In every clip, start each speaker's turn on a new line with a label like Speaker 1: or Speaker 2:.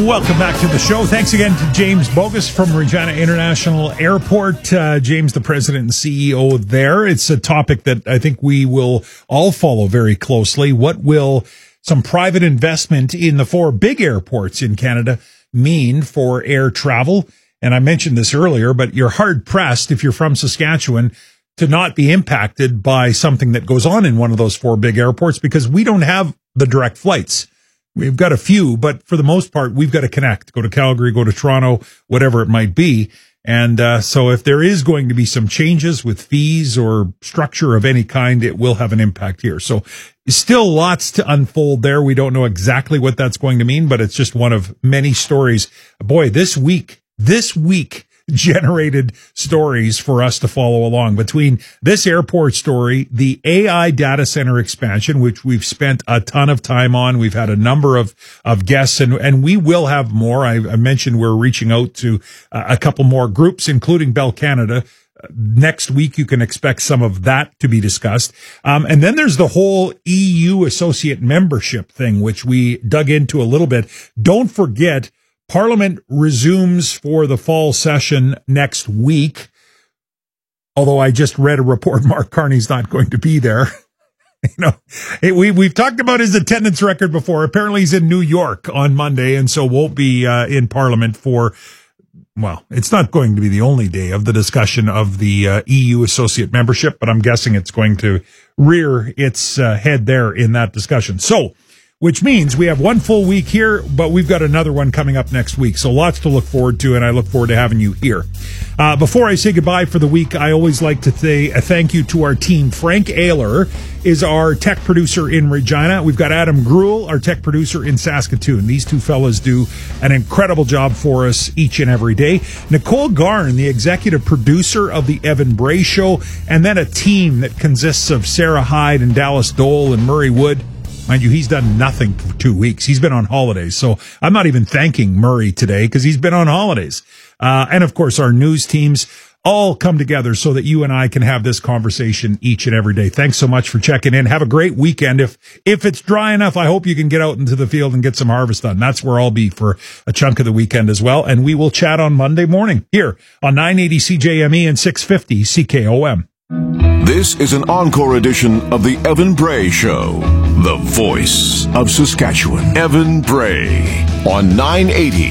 Speaker 1: Welcome back to the show. Thanks again to James Bogus from Regina International Airport. James, the president and CEO there. It's a topic that I think we will all follow very closely. What will some private investment in the 4 big airports in Canada mean for air travel? And I mentioned this earlier, but you're hard pressed if you're from Saskatchewan to not be impacted by something that goes on in one of those 4 big airports, because we don't have the direct flights. We've got a few, but for the most part, we've got to connect, go to Calgary, go to Toronto, whatever it might be. And so if there is going to be some changes with fees or structure of any kind, it will have an impact here. So still lots to unfold there. We don't know exactly what that's going to mean, but it's just one of many stories. Boy, this week generated stories for us to follow along. Between this airport story, the AI data center expansion, which we've spent a ton of time on. We've had a number of guests, and we will have more. I mentioned we're reaching out to a couple more groups, including Bell Canada. Next week, you can expect some of that to be discussed. And then there's the whole EU associate membership thing, which we dug into a little bit. Don't forget, Parliament resumes for the fall session next week, although I just read a report Mark Carney's not going to be there. We've talked about his attendance record before. Apparently he's in New York on Monday, and so won't be in Parliament for, well, it's not going to be the only day of the discussion of the EU associate membership, but I'm guessing it's going to rear its head there in that discussion. So, which means we have one full week here, but we've got another one coming up next week. So lots to look forward to, and I look forward to having you here. Before I say goodbye for the week, I always like to say a thank you to our team. Frank Ayler is our tech producer in Regina. We've got Adam Gruel, our tech producer in Saskatoon. These two fellas do an incredible job for us each and every day. Nicole Garn, the executive producer of the Evan Bray Show, and then a team that consists of Sarah Hyde and Dallas Dole and Murray Wood. Mind you, he's done nothing for 2 weeks. He's been on holidays. So I'm not even thanking Murray today because he's been on holidays. And of course, our news teams all come together so that you and I can have this conversation each and every day. Thanks so much for checking in. Have a great weekend. If it's dry enough, I hope you can get out into the field and get some harvest done. That's where I'll be for a chunk of the weekend as well. And we will chat on Monday morning here on 980 CJME and 650 CKOM.
Speaker 2: This is an encore edition of the Evan Bray Show, the voice of Saskatchewan. Evan Bray on 980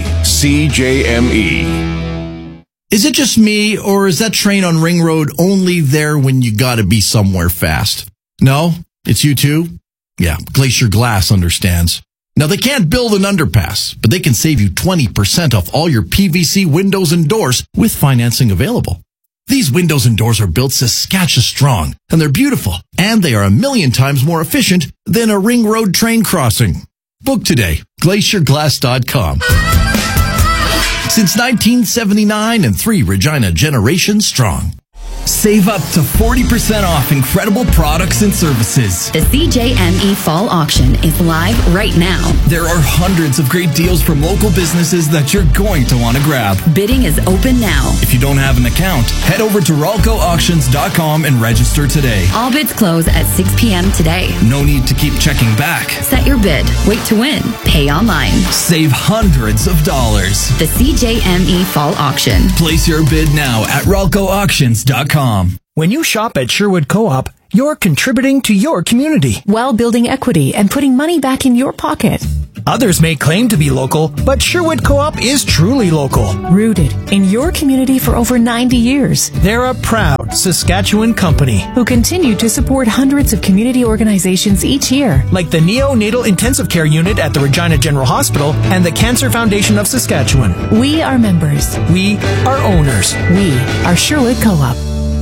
Speaker 2: CJME.
Speaker 3: Is it just me, or is that train on Ring Road only there when you gotta be somewhere fast? No? It's you too? Yeah, Glacier Glass understands. Now, they can't build an underpass, but they can save you 20% off all your PVC windows and doors with financing available. These windows and doors are built Saskatchewan strong, and they're beautiful, and they are 1,000,000 times more efficient than a Ring Road train crossing. Book today, glacierglass.com. Since 1979 and 3 Regina generations strong.
Speaker 4: Save up to 40% off incredible products and services.
Speaker 5: The CJME Fall Auction is live right now.
Speaker 4: There are hundreds of great deals from local businesses that you're going to want to grab.
Speaker 5: Bidding is open now.
Speaker 4: If you don't have an account, head over to RalcoAuctions.com and register today.
Speaker 5: All bids close at 6 p.m. today.
Speaker 4: No need to keep checking back.
Speaker 5: Set your bid. Wait to win. Pay online.
Speaker 4: Save hundreds of dollars.
Speaker 5: The CJME Fall Auction.
Speaker 4: Place your bid now at RalcoAuctions.com.
Speaker 6: When you shop at Sherwood Co-op, you're contributing to your community
Speaker 7: while building equity and putting money back in your pocket.
Speaker 6: Others may claim to be local, but Sherwood Co-op is truly local.
Speaker 7: Rooted in your community for over 90 years.
Speaker 6: They're a proud Saskatchewan company
Speaker 7: who continue to support hundreds of community organizations each year.
Speaker 6: Like the Neonatal Intensive Care Unit at the Regina General Hospital and the Cancer Foundation of Saskatchewan.
Speaker 7: We are members.
Speaker 6: We are owners.
Speaker 7: We are Sherwood Co-op.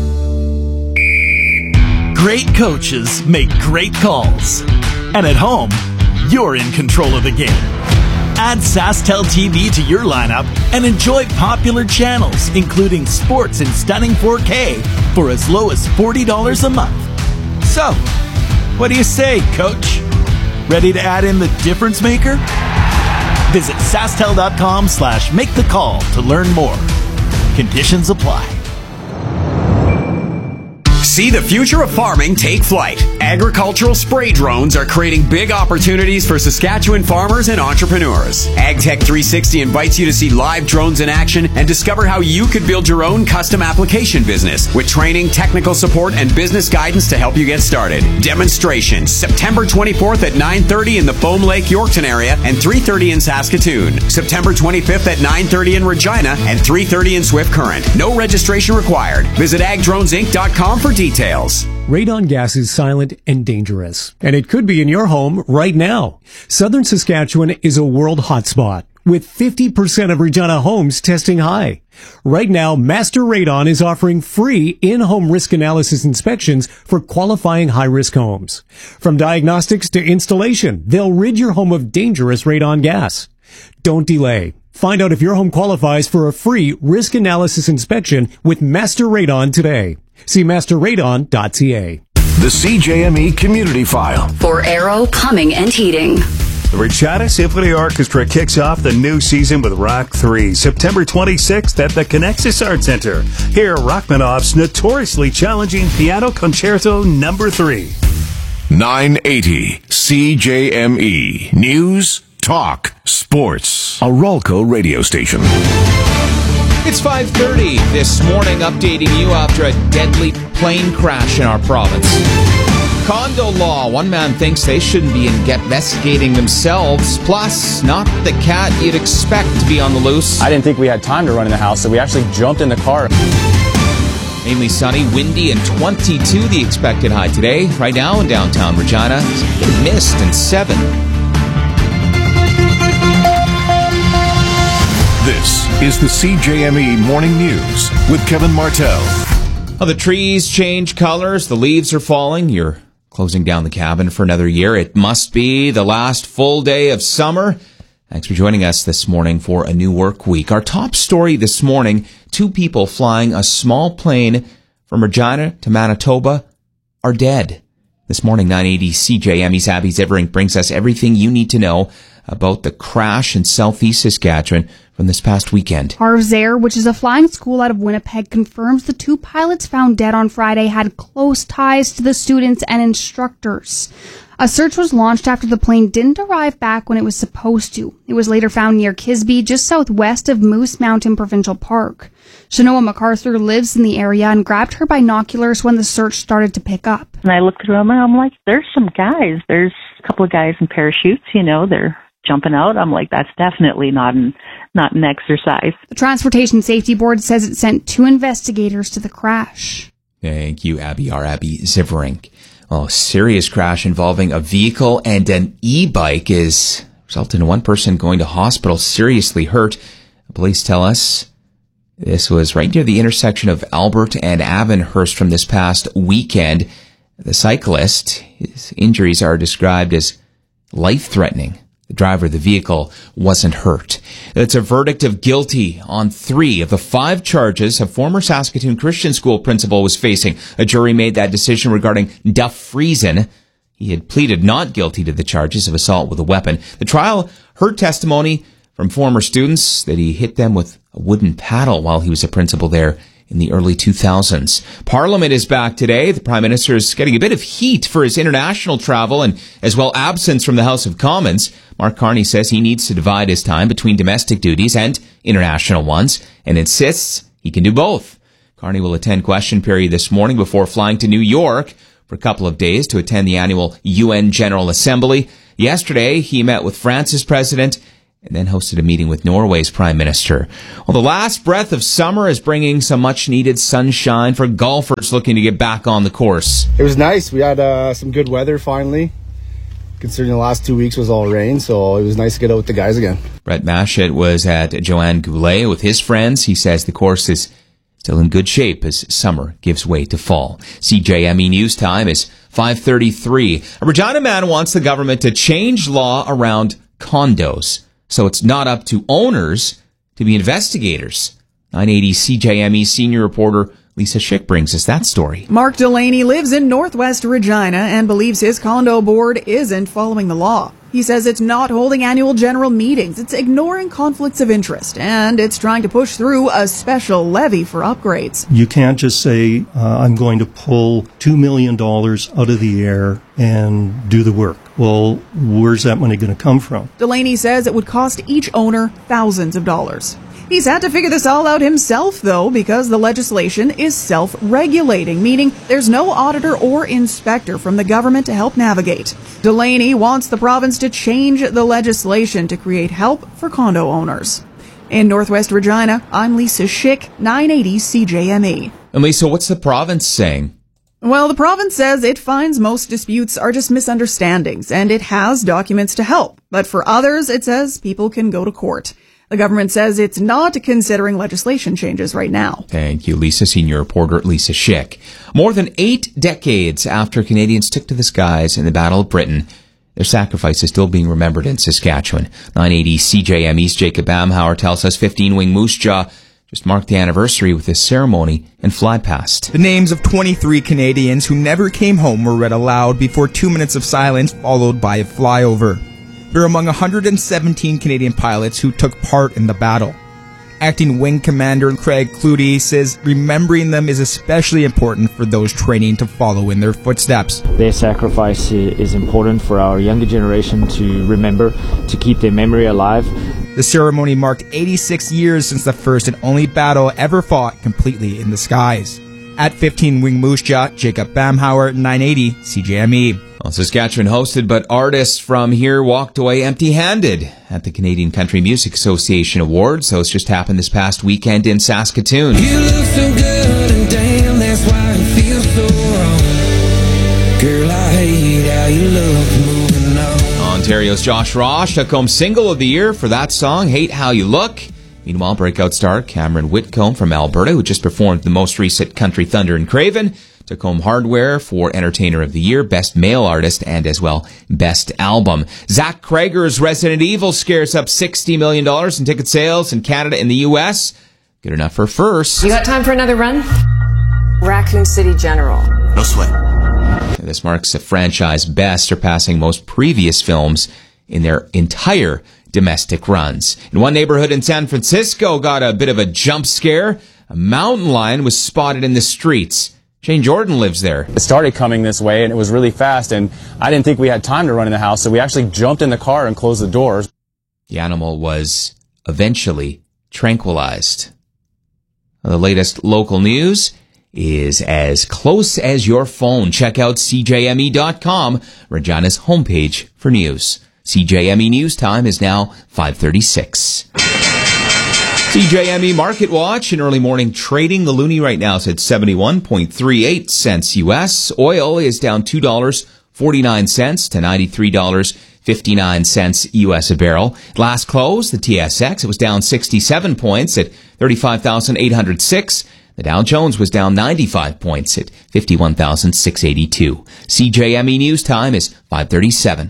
Speaker 8: Great coaches make great calls. And at home, you're in control of the game. Add SaskTel TV to your lineup and enjoy popular channels, including sports in stunning 4K for as low as $40 a month. So, what do you say, Coach? Ready to add in the difference maker? Visit SaskTel.com/make the call to learn more. Conditions apply.
Speaker 9: See the future of farming take flight. Agricultural spray drones are creating big opportunities for Saskatchewan farmers and entrepreneurs. AgTech 360 invites you to see live drones in action and discover how you could build your own custom application business with training, technical support, and business guidance to help you get started. Demonstrations September 24th at 9:30 in the Foam Lake, Yorkton area and 3:30 in Saskatoon. September 25th at 9:30 in Regina and 3:30 in Swift Current. No registration required. Visit agdronesinc.com for details.
Speaker 10: Radon gas is silent and dangerous, and it could be in your home right now. Southern Saskatchewan is a world hotspot, with 50% of Regina homes testing high. Right now, Master Radon is offering free in-home risk analysis inspections for qualifying high-risk homes. From diagnostics to installation, they'll rid your home of dangerous radon gas. Don't delay. Find out if your home qualifies for a free risk analysis inspection with Master Radon today. See masterradon.ca.
Speaker 2: The CJME Community File.
Speaker 5: For Aero Plumbing and Heating.
Speaker 11: The Regina Symphony Orchestra kicks off the new season with Rock 3, September 26th at the Connexus Art Center. Hear Rachmaninoff's notoriously challenging Piano Concerto No. 3.
Speaker 2: 980 CJME. News, talk, sports. A Rolco radio station.
Speaker 12: It's 5:30 this morning, updating you after a deadly plane crash in our province. Condo law. One man thinks they shouldn't be investigating themselves. Plus, not the cat you'd expect to be on the loose.
Speaker 13: I didn't think we had time to run in the house, so we actually jumped in the car.
Speaker 12: Mainly sunny, windy, and 22 the expected high today. Right now in downtown Regina, mist and 7.
Speaker 2: This is the CJME Morning News with Kevin Martell.
Speaker 12: Oh, the trees change colors. The leaves are falling. You're closing down the cabin for another year. It must be the last full day of summer. Thanks for joining us this morning for a new work week. Our top story this morning, 2 people flying a small plane from Regina to Manitoba are dead. This morning, 980 CJME's Abby Ziverink brings us everything you need to know about the crash in southeast Saskatchewan from this past weekend.
Speaker 14: Harv's Air, which is a flying school out of Winnipeg, confirms the 2 pilots found dead on Friday had close ties to the students and instructors. A search was launched after the plane didn't arrive back when it was supposed to. It was later found near Kisby, just southwest of Moose Mountain Provincial Park. Shanoa MacArthur lives in the area and grabbed her binoculars when the search started to pick up.
Speaker 15: And I looked through them and I'm like, there's some guys. There's a couple of guys in parachutes, they're jumping out. I'm like, that's definitely not an exercise.
Speaker 14: The Transportation Safety Board says it sent 2 investigators to the crash.
Speaker 12: Thank you, Abby. Our Abby Ziverink. Oh, serious crash involving a vehicle and an e-bike is resulted in one person going to hospital seriously hurt. Police tell us this was right near the intersection of Albert and Avonhurst from this past weekend. The cyclist, his injuries are described as life-threatening. The driver of the vehicle wasn't hurt. It's a verdict of guilty on 3 of the 5 charges a former Saskatoon Christian School principal was facing. A jury made that decision regarding Duff Friesen. He had pleaded not guilty to the charges of assault with a weapon. The trial heard testimony from former students that he hit them with a wooden paddle while he was a principal there in the early 2000s. Parliament is back today. The Prime Minister is getting a bit of heat for his international travel and as well absence from the House of Commons. Mark Carney says he needs to divide his time between domestic duties and international ones and insists he can do both. Carney will attend question period this morning before flying to New York for a couple of days to attend the annual UN General Assembly. Yesterday, he met with France's president and then hosted a meeting with Norway's Prime Minister. Well, the last breath of summer is bringing some much-needed sunshine for golfers looking to get back on the course.
Speaker 16: It was nice. We had some good weather finally, considering the last 2 weeks was all rain, so it was nice to get out with the guys again.
Speaker 12: Brett Mashett was at Joanne Goulet with his friends. He says the course is still in good shape as summer gives way to fall. CJME News Time is 5:33. A Regina man wants the government to change law around condos, so it's not up to owners to be investigators. 980 CJME senior reporter Lisa Schick brings us that story.
Speaker 17: Mark Delaney lives in northwest Regina and believes his condo board isn't following the law. He says it's not holding annual general meetings, it's ignoring conflicts of interest, and it's trying to push through a special levy for upgrades.
Speaker 18: You can't just say, I'm going to pull $2 million out of the air and do the work. Well, where's that money going to come from?
Speaker 17: Delaney says it would cost each owner thousands of dollars. He's had to figure this all out himself, though, because the legislation is self-regulating, meaning there's no auditor or inspector from the government to help navigate. Delaney wants the province to change the legislation to create help for condo owners. In Northwest Regina, I'm Lisa Schick, 980 CJME.
Speaker 12: And Lisa, what's the province saying?
Speaker 17: Well, the province says it finds most disputes are just misunderstandings, and it has documents to help. But for others, it says people can go to court. The government says it's not considering legislation changes right now.
Speaker 12: Thank you, Lisa. Senior reporter Lisa Schick. More than 8 decades after Canadians took to the skies in the Battle of Britain, their sacrifice is still being remembered in Saskatchewan. 980 CJME's Jacob Bamhauer tells us 15-wing Moose Jaw just marked the anniversary with this ceremony and fly past.
Speaker 19: The names of 23 Canadians who never came home were read aloud before 2 minutes of silence followed by a flyover. They're among 117 Canadian pilots who took part in the battle. Acting Wing Commander Craig Clutie says remembering them is especially important for those training to follow in their footsteps.
Speaker 20: Their sacrifice is important for our younger generation to remember, to keep their memory alive.
Speaker 19: The ceremony marked 86 years since the first and only battle ever fought completely in the skies. At 15-wing Moose Jaw, Jacob Bamhauer, 980 CJME.
Speaker 12: Well, Saskatchewan hosted, but artists from here walked away empty-handed at the Canadian Country Music Association Awards. Those just happened this past weekend in Saskatoon.
Speaker 21: You look so good, and damn, that's why it feels so wrong. Girl, I hate how you look moving on.
Speaker 12: Ontario's Josh Ross took home Single of the Year for that song, Hate How You Look. Meanwhile, breakout star Cameron Whitcomb from Alberta, who just performed the most recent Country Thunder in Craven, took home Hardware for Entertainer of the Year, Best Male Artist, and as well, Best Album. Zach Krager's Resident Evil scares up $60 million in ticket sales in Canada and the U.S. Good enough for first.
Speaker 22: You got time for another run? Raccoon City General.
Speaker 12: No sweat. This marks a franchise best, surpassing most previous films in their entire domestic runs. In one neighborhood in San Francisco got a bit of a jump scare. A mountain lion was spotted in the streets. Shane Jordan lives there.
Speaker 13: It started coming this way, and it was really fast, and I didn't think we had time to run in the house, so we actually jumped in the car and closed the doors.
Speaker 12: The animal was eventually tranquilized. The latest local news is as close as your phone. Check out CJME.com, Regina's homepage for news. CJME News Time is now 5:36. CJME Market Watch in early morning trading. The loonie right now is at 71.38 cents U.S. Oil is down $2.49 to $93.59 U.S. a barrel. Last close, the TSX, it was down 67 points at 35,806. The Dow Jones was down 95 points at 51,682. CJME News Time is 5:37.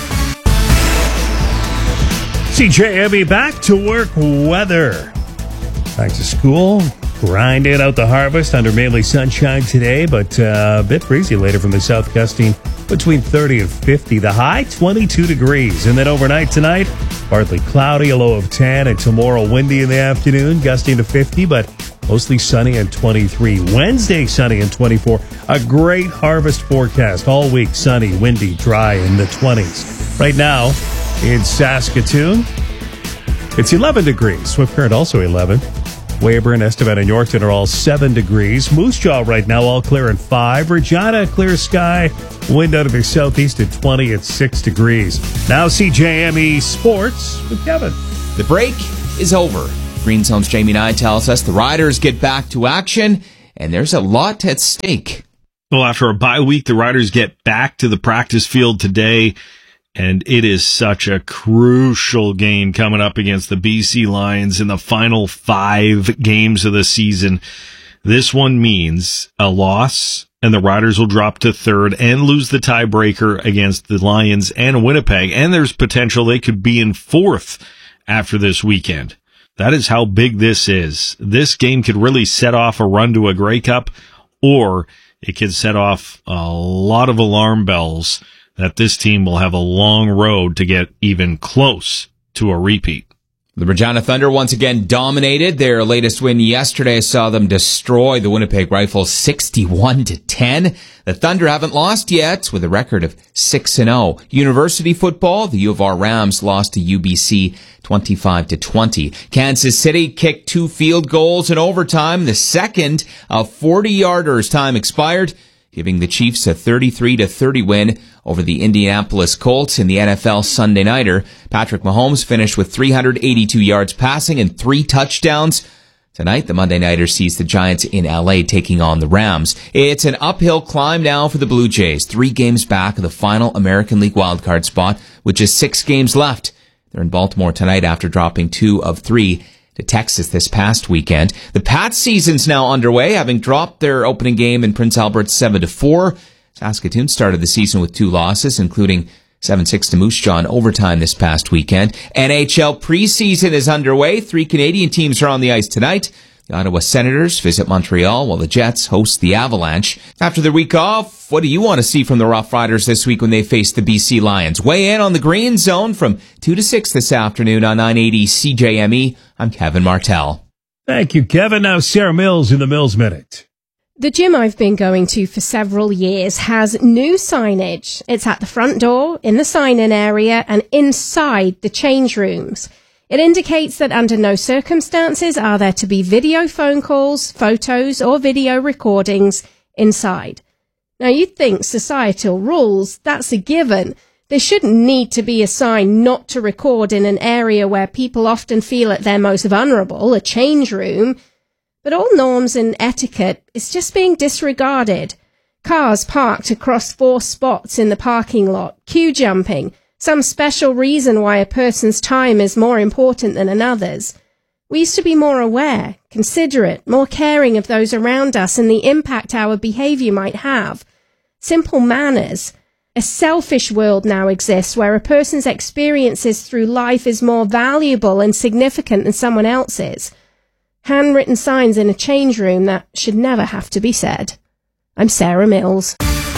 Speaker 1: CJME back to work weather. Back to school. Grinding out the harvest under mainly sunshine today, but a bit breezy later from the south, gusting between 30 and 50. The high, 22 degrees. And then overnight tonight, partly cloudy, a low of 10. And tomorrow, windy in the afternoon, gusting to 50, but mostly sunny and 23. Wednesday, sunny and 24. A great harvest forecast all week. Sunny, windy, dry in the 20s. Right now, in Saskatoon, it's 11 degrees. Swift Current also 11. Weyburn, Estevan, and Yorkton are all 7 degrees. Moose Jaw right now all clear at 5. Regina, clear sky. Wind out of the southeast at 20 at 6 degrees. Now CJME Sports with Kevin.
Speaker 12: The break is over. Green Zone's Jamie Nye tells us the Riders get back to action, and there's a lot at stake.
Speaker 23: Well, after a bye week, the Riders get back to the practice field today. And it is such a crucial game coming up against the BC Lions in the final 5 games of the season. This one means a loss, and the Riders will drop to 3rd and lose the tiebreaker against the Lions and Winnipeg. And there's potential they could be in 4th after this weekend. That is how big this is. This game could really set off a run to a Grey Cup, or it could set off a lot of alarm bells that this team will have a long road to get even close to a repeat.
Speaker 12: The Regina Thunder once again dominated. Their latest win yesterday saw them destroy the Winnipeg Rifles 61-10. The Thunder haven't lost yet with a record of 6-0. University football, the U of R Rams lost to UBC 25-20. Kansas City kicked 2 field goals in overtime. The second of 40-yarders. Time expired, giving the Chiefs a 33-30 win over the Indianapolis Colts in the NFL Sunday Nighter. Patrick Mahomes finished with 382 yards passing and 3 touchdowns. Tonight, the Monday Nighter sees the Giants in LA taking on the Rams. It's an uphill climb now for the Blue Jays, 3 games back of the final American League wildcard spot, with just 6 games left. They're in Baltimore tonight after dropping 2 of 3 to Texas this past weekend. The Pats season's now underway, having dropped their opening game in Prince Albert 7-4. Saskatoon started the season with 2 losses, including 7-6 to Moose Jaw in overtime this past weekend. NHL preseason is underway. 3 Canadian teams are on the ice tonight. The Ottawa Senators visit Montreal while the Jets host the Avalanche. After the week off, what do you want to see from the Rough Riders this week when they face the BC Lions? Weigh in on the Green Zone from 2 to 6 this afternoon on 980 CJME. I'm Kevin Martell.
Speaker 1: Thank you, Kevin. Now Sarah Mills in the Mills Minute.
Speaker 3: The gym I've been going to for several years has new signage. It's at the front door, in the sign-in area, and inside the change rooms. It indicates that under no circumstances are there to be video phone calls, photos, or video recordings inside. Now, you'd think societal rules, that's a given. There shouldn't need to be a sign not to record in an area where people often feel at their most vulnerable, a change room. But all norms and etiquette is just being disregarded. Cars parked across 4 spots in the parking lot, queue jumping, some special reason why a person's time is more important than another's. We used to be more aware, considerate, more caring of those around us and the impact our behavior might have. Simple manners. A selfish world now exists where a person's experiences through life is more valuable and significant than someone else's. Handwritten signs in a change room, that should never have to be said. I'm Sarah Mills.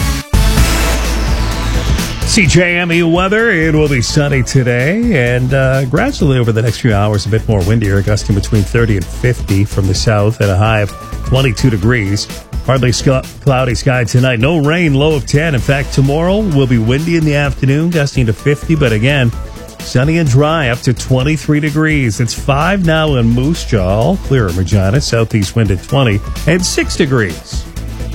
Speaker 1: CJME weather, it will be sunny today and gradually over the next few hours a bit more windier, gusting between 30 and 50 from the south at a high of 22 degrees. Partly cloudy sky tonight. No rain, low of 10. In fact, tomorrow will be windy in the afternoon, gusting to 50, but again, sunny and dry up to 23 degrees. It's 5 now in Moose Jaw, all clear in Regina, southeast wind at 20, and 6 degrees.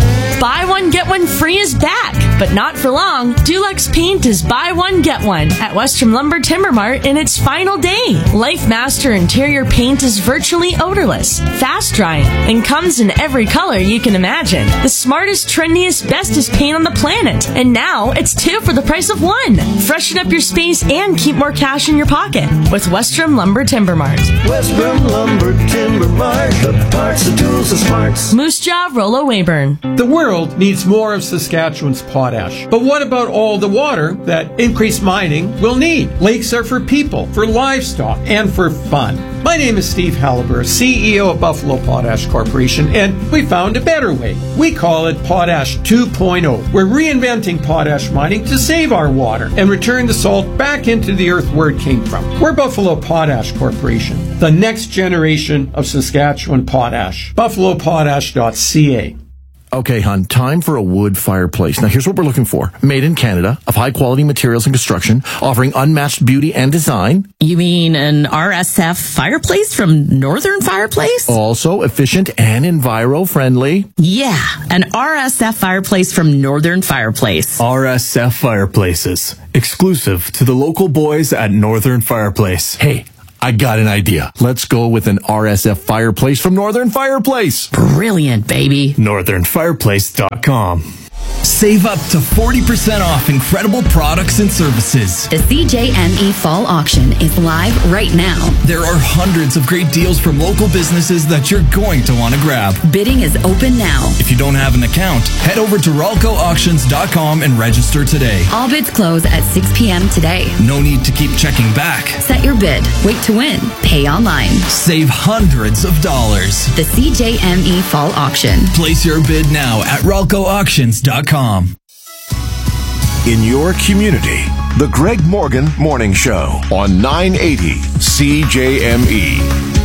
Speaker 4: Buy one, get one free is back, but not for long. Dulux Paint is buy one, get one at Western Lumber Timber Mart in its final day. Life Master interior paint is virtually odorless, fast drying, and comes in every color you can imagine. The smartest, trendiest, bestest paint on the planet. And now it's 2 for the price of 1. Freshen up your space and keep more cash in your pocket with Western Lumber Timber Mart.
Speaker 21: Western Lumber Timber Mart, the parts, the tools, the smarts.
Speaker 4: Moose Jaw, Rollo Weyburn.
Speaker 6: The world needs more of Saskatchewan's potash. But what about all the water that increased mining will need? Lakes are for people, for livestock, and for fun. My name is Steve Halliburton, CEO of Buffalo Potash Corporation, and we found a better way. We call it Potash 2.0. We're reinventing potash mining to save our water and return the salt back into the earth where it came from. We're Buffalo Potash Corporation, the next generation of Saskatchewan potash. BuffaloPotash.ca.
Speaker 24: Okay, hon, time for a wood fireplace. Now, here's what we're looking for. Made in Canada, of high-quality materials and construction, offering unmatched beauty and design.
Speaker 25: You mean an RSF fireplace from Northern Fireplace?
Speaker 24: Also efficient and enviro-friendly.
Speaker 25: Yeah, an RSF fireplace from Northern Fireplace.
Speaker 26: RSF Fireplaces, exclusive to the local boys at Northern Fireplace.
Speaker 24: Hey, I got an idea. Let's go with an RSF fireplace from Northern Fireplace.
Speaker 25: Brilliant, baby.
Speaker 26: NorthernFireplace.com.
Speaker 27: Save up to 40% off incredible products and services.
Speaker 5: The CJME Fall Auction is live right now.
Speaker 27: There are hundreds of great deals from local businesses that you're going to want to grab.
Speaker 5: Bidding is open now.
Speaker 27: If you don't have an account, head over to RalcoAuctions.com and register today.
Speaker 5: All bids close at 6 p.m. today.
Speaker 27: No need to keep checking back.
Speaker 5: Set your bid. Wait to win. Pay online.
Speaker 27: Save hundreds of dollars.
Speaker 5: The CJME Fall Auction.
Speaker 27: Place your bid now at RalcoAuctions.com.
Speaker 2: in your community. The Greg Morgan Morning Show on 980 CJME.